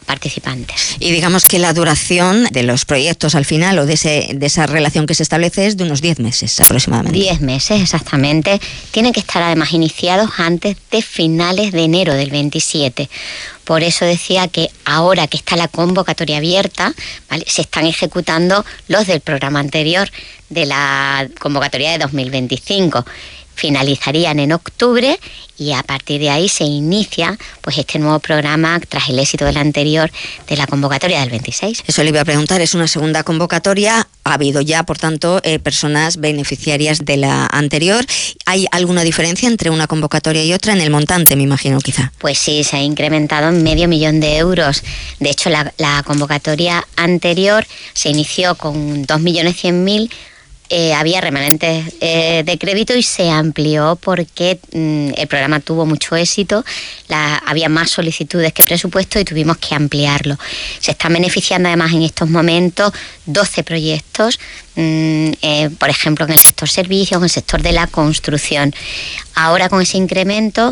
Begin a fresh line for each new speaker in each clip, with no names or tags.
participantes.
Y digamos que la duración de los proyectos al final, o de esa relación que se establece, es de unos 10 meses aproximadamente.
10 meses, exactamente. Tienen que estar además iniciados antes de finales de enero del 27. Por eso decía que ahora que está la convocatoria abierta, ¿vale?, se están ejecutando los del programa anterior, de la convocatoria de 2025. Finalizarían en octubre y a partir de ahí se inicia pues este nuevo programa tras el éxito del anterior, de la convocatoria del 26.
Eso le iba a preguntar, es una segunda convocatoria, ha habido ya, por tanto, personas beneficiarias de la anterior. ¿Hay alguna diferencia entre una convocatoria y otra en el montante, me imagino, quizá?
Pues sí, se ha incrementado en $500,000 de euros. De hecho, la convocatoria anterior se inició con 2.100.000. Había remanentes de crédito y se amplió porque el programa tuvo mucho éxito, había más solicitudes que presupuesto y tuvimos que ampliarlo. Se están beneficiando además en estos momentos 12 proyectos, por ejemplo en el sector servicios, en el sector de la construcción. Ahora con ese incremento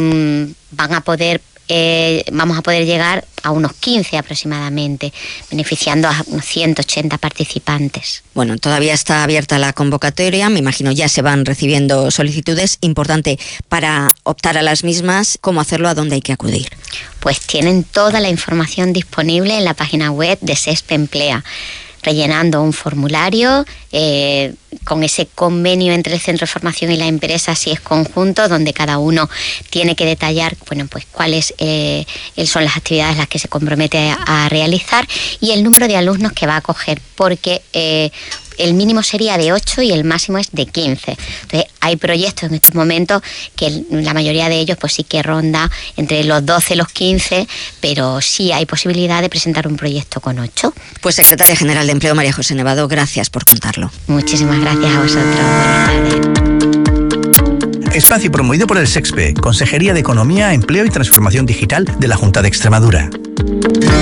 vamos a poder llegar a unos 15 aproximadamente, beneficiando a unos 180 participantes.
Bueno, todavía está abierta la convocatoria, me imagino ya se van recibiendo solicitudes. Importante, para optar a las mismas, ¿cómo hacerlo? ¿A dónde hay que acudir?
Pues tienen toda la información disponible en la página web de SESP Emplea, rellenando un formulario con ese convenio entre el centro de formación y la empresa, si es conjunto, donde cada uno tiene que detallar, bueno, pues cuáles son las actividades las que se compromete a realizar y el número de alumnos que va a acoger, porque el mínimo sería de 8 y el máximo es de 15. Entonces, hay proyectos en estos momentos que la mayoría de ellos pues sí que ronda entre los 12 y los 15, pero sí hay posibilidad de presentar un proyecto con 8.
Pues Secretaria General de Empleo, María José Nevado, gracias por contarlo.
Muchísimas gracias a vosotros. Buenas tardes.
Espacio promovido por el SEXPE, Consejería de Economía, Empleo y Transformación Digital de la Junta de Extremadura.